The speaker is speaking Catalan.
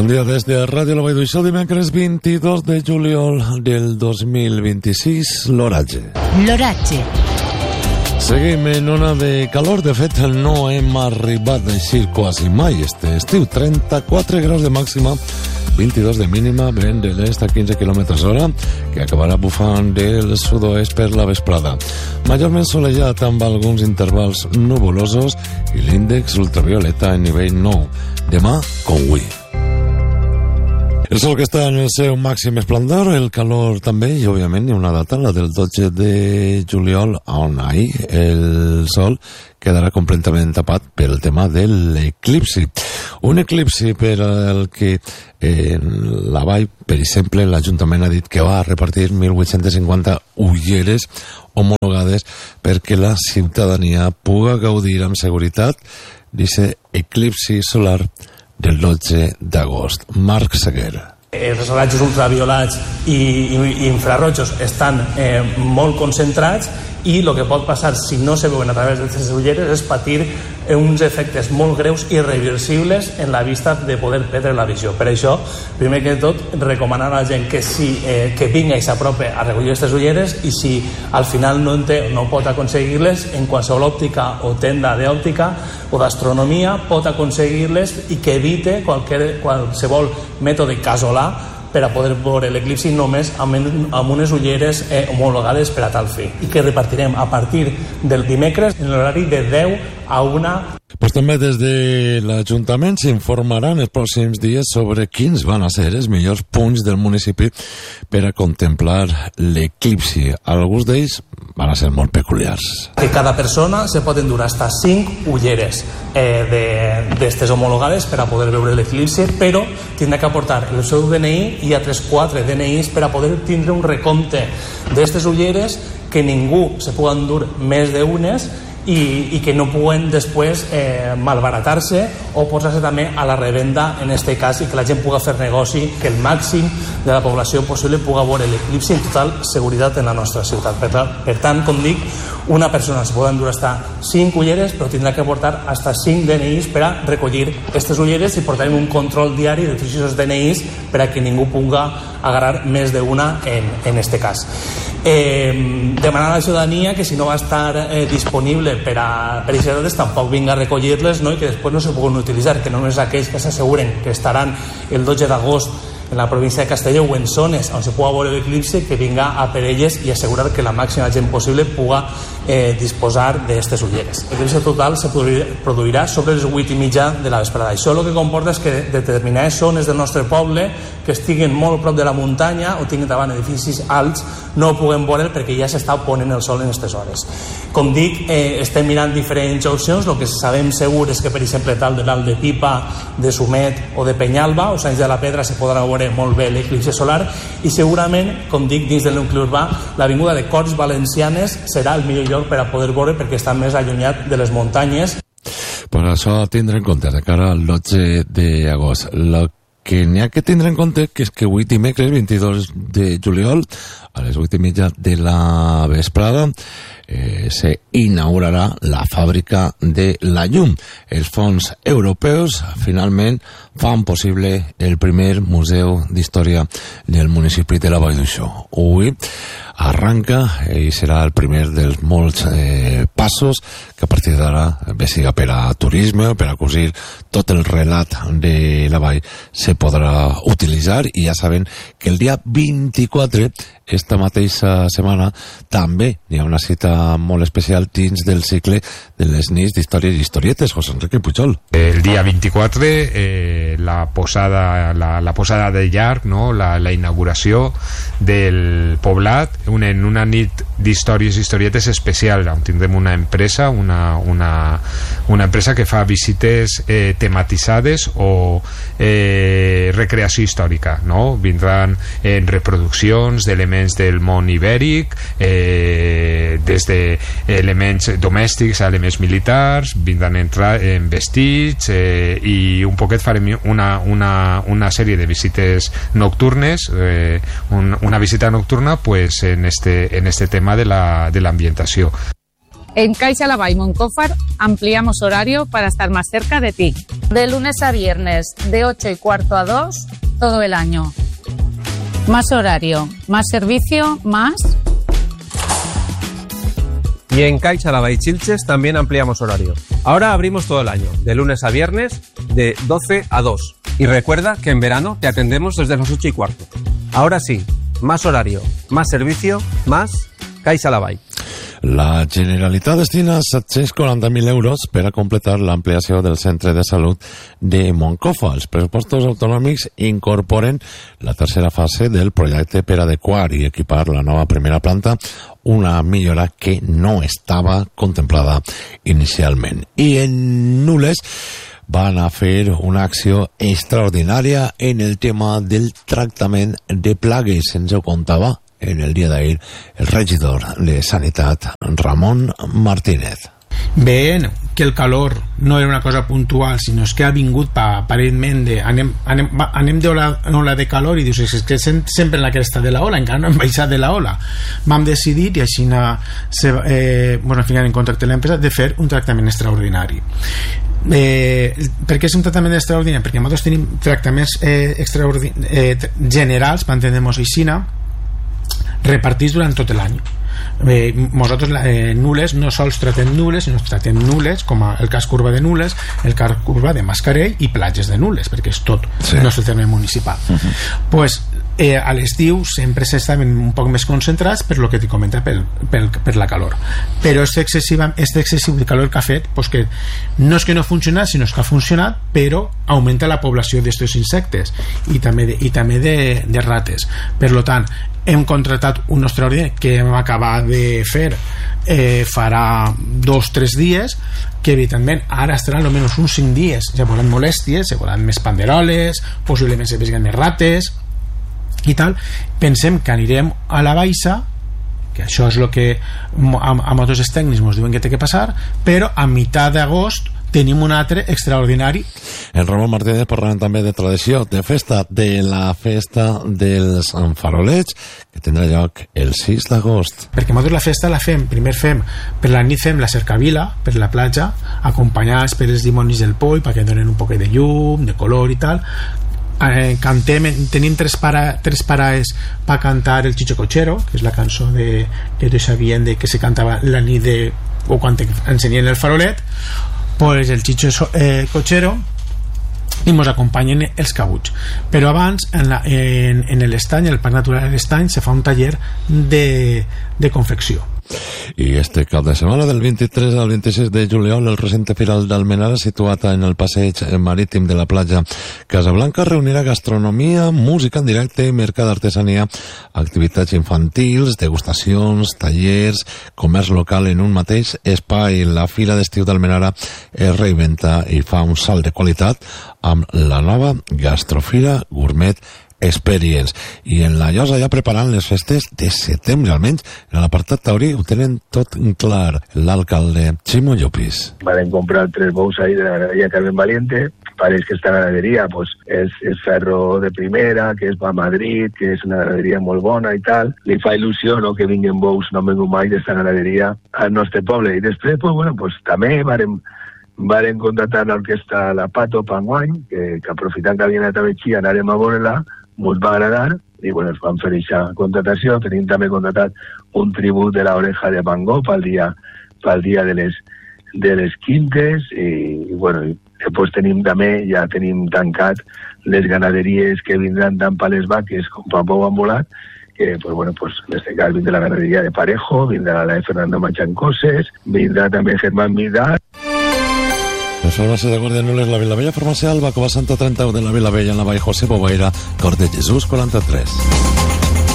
Bon dia des de Ràdio La Vall d'Uixó, dimecres 22 de juliol del 2026, l'oratge. L'oratge. Seguim en ona de calor, de fet no hem arribat a eixir quasi mai este estiu, 34 graus de màxima, 22 de mínima, vent de l'est a 15 km/h, que acabarà bufant del sud-oest per la vesprada. Majorment solejat amb alguns intervals nuvolosos i l'índex ultravioleta en nivell 9. Demà, com avui. El sol que està en el seu màxim esplendor, el calor també, i òbviament hi ha una data, la del 12 de juliol, on ahir el sol quedarà completament tapat pel tema de l'eclipsi. Un eclipsi per al que la Vall, per exemple, l'Ajuntament ha dit que va repartir 1.850 ulleres homologades perquè la ciutadania pugui gaudir amb seguretat d'aquest eclipsi solar del 12 d'agost. Marc Seguer. Els rajos ultraviolats i infrarrojos estan molt concentrats i el que pot passar si no se veuen a través d'aquestes ulleres és patir uns efectes molt greus i irreversibles en la vista de poder perdre la visió. Per això, primer que tot, recomanar a la gent que vinga i s'aprope a recollir aquestes ulleres, i si al final no pot aconseguir-les, en qualsevol òptica o tenda d'òptica o d'astronomia pot aconseguir-les, i que evite qualsevol mètode casolà per a poder veure l'eclipsi només amb unes ulleres homologades per a tal fi, i que repartirem a partir del dimecres en l'horari de 10 a 1. Pues també des de l'Ajuntament s'informaran els pròxims dies sobre quins van a ser els millors punts del municipi per a contemplar l'eclipsi. Alguns d'ells van a ser molt peculiars. Que cada persona se pot endur hasta 5 ulleres d'estes homologades per a poder veure l'eclipsi, però tindrà que aportar el seu DNI i altres 4 DNIs per a poder tindre un recompte d'estes ulleres, que ningú se pugui endur més d'unes i que no puguen després malbaratar-se o posar-se també a la revenda en este cas, i que la gent pugui fer negoci, que el màxim de la població possible pugui veure l'eclipsi en total seguretat en la nostra ciutat. Per tant, com dic, una persona se pot endur hasta 5 ulleres, però tindrà que portar hasta 5 DNIs per a recollir aquestes ulleres, i portarem un control diari de tots aquests DNIs per a que ningú pugui agarrar més d'una en este cas. Demanar a la ciutadania que si no va estar disponible per a aquestes dates tampoc vinga a recollir-les, no? I que després no se puguin utilitzar, que només aquells que s'asseguren que estaran el 12 d'agost en la província de Castelló o en zones on se pugui veure l'eclipsi, que vinga a per elles i assegurar que la màxima gent possible pugui disposar d'aquestes ulleres. L'eclipsi total se produirà sobre les 8:30 de la vesprada. Això el que comporta és que determinades zones del nostre poble que estiguen molt prop de la muntanya o tinguin davant edificis alts no ho puguem veure perquè ja s'està ponent el sol en aquestes hores. Com dic, estem mirant diferents opcions. El que sabem segur és que, per exemple, tal de l'Alt de Pipa, de Sumet o de Penyalba o Sant de la Pedra se podrà veure molt bé l'eclipsi solar, i segurament, com dic, dins del nucli urbà, l'avinguda de Corts Valencianes serà el millor lloc per a poder veure, perquè està més allunyat de les muntanyes. Per això tindre en compte de cara al 12 d'agost. El que n'hi ha que tindre en compte que és que avui dimecres 22 de juliol a les 8:30 de la vesprada se inaugurarà la fàbrica de la llum. Els fons europeus finalment fan possible el primer museu d'història del municipi de la Vall d'Uixó. Avui arranca i serà el primer dels molts passos que a partir d'ara, bé siga per a turisme o per a cosir tot el relat de la vall, se podrà utilitzar. I ja saben que el dia 24, esta mateixa setmana, també hi ha una cita molt especial dins del cicle de les nits d'històries i historietes. José Enrique Pujol. El dia 24 la posada de llarg, no? la inauguració del poblat en una nit d'històries i historietes especial, on tindrem una empresa empresa que fa visites tematitzades o recreació històrica, no? Vindran en reproduccions d'elements del món ibèric, des d'elements domèstics a elements militars, vindran en vestits, i un poquet farem una sèrie de visites nocturnes, una visita nocturna pues en este tema de l'ambientació. En Caixa Laval Moncófar ampliamos horario para estar más cerca de ti. De lunes a viernes, de 8:15 a 2, todo el año. Más horario, más servicio, más... Y en Caixa Laval Chilches también ampliamos horario. Ahora abrimos todo el año, de lunes a viernes, de 12 a 2. Y recuerda que en verano te atendemos desde las 8:15. Ahora sí, más horario, más servicio, más Caixa Laval. La Generalitat destina 740.000 euros per a completar l'ampliació del centre de salut de Moncofa. Els pressupostos autonòmics incorporen la tercera fase del projecte per adequar i equipar la nova primera planta, una millora que no estava contemplada inicialment. I en Nules van a fer una acció extraordinària en el tema del tractament de plagues. Ens ho contava en el dia d'ahir el regidor de Sanitat, Ramon Martínez. Veient que el calor no era una cosa puntual, sinó és que ha vingut aparentment de anem d'ola de calor i dius, és que sempre en la cresta de la ola, encara no hem baixat de la ola. Vam decidir, i així al final en contacte amb l'empresa, de fer un tractament extraordinari. Per què és un tractament extraordinari? Perquè nosaltres tenim tractaments generals, per entendre-nos així, repartits durant tot l'any. Nosaltres Nules no sols tratem Nules, sinó tratem Nules com el cas curva de Nules, el cas curva de Mascarell i platges de Nules, perquè és tot el nostre terme municipal. Pues a l'estiu sempre s'estaven un poc més concentrats per lo que t'he comentat, per la calor, però este excessiu de calor que ha fet, pues que no és que no ha funcionat, sinó que ha funcionat, però augmenta la població d'aquests insectes i també de rates. Per lo tant, hem contratat un extraordinari que hem acabat de fer farà 2 o 3 dies, que evidentment ara estaran almenys uns 5 dies, ja veuran molèsties, ja veuran més panderoles, possiblement se vegin més rates i tal. Pensem que anirem a la baixa, que això és el que a molts dels tècnics ens diuen que té que passar, però a meitat d'agost tenim un altre extraordinari. En Ramon Martínez parlant també de tradició, de festa, de la festa dels farolets, que tindrà lloc el 6 d'agost. Perquè nosaltres la festa la fem, primer per la nit fem la cercavila per la platja, acompanyats per els dimonis del Pol, perquè donen un poc de llum, de color i tal. Cantem, tenim tres parades per cantar el Chicho Cochero, que és la cançó que tots sabien que se cantava la nit o quan ensenyen el farolet, pues el Chicho Cochero, i ens acompanyen els cabuts. Però abans en l'estany, el Parc Natural de l'Estany, se fa un taller de confecció. I este cap de setmana del 23 al 26 de juliol el recinte firal d'Almenara, situat en el passeig marítim de la platja Casablanca, reunirà gastronomia, música en directe, mercat d'artesania, activitats infantils, degustacions, tallers, comerç local en un mateix espai. La Fira d'Estiu d'Almenara es reinventa i fa un salt de qualitat amb la nova Gastrofira Gourmet Experience. I en la Llosa ja preparant les festes de setembre, almenys en l'apartat taurí ho tenen tot clar. L'alcalde Ximo Llopis. Van comprar 3 bous ahí de la ganadería Carmen Valiente. Parece que esta ganadería pues es ferro de primera, que es para Madrid, que es una ganadería muy bona y tal. Li fa il·lusió, no, que vinguin bous, no vengo mai d'esta ganaderia al nostre poble. I després, pues bueno, pues també varen contratar l'orquestra La Pato Panguany, que aprofitant que havien anat a Betxí, anàrem a veure-la, ens va agradar, i bueno, es van fer aquesta contratació. Tenim també contratat un tribut de la Oreja de Van Gogh pel dia de les quintes, i bueno, després ja tenim tancat les ganaderies que vindran tant per les vaques com per Pou Ambulat, que pues bueno, pues en este caso vindrà la ganadería de Parejo, vindrà la de Fernando Machancoses, vindrà també Germán Vidal. Les farmàcies de Guàrdia Nules, la Vilavella, farmàcia Alba, Cova Santa 31 de la Vilavella, en la Vall José Bobaira, Cor de Jesús 43.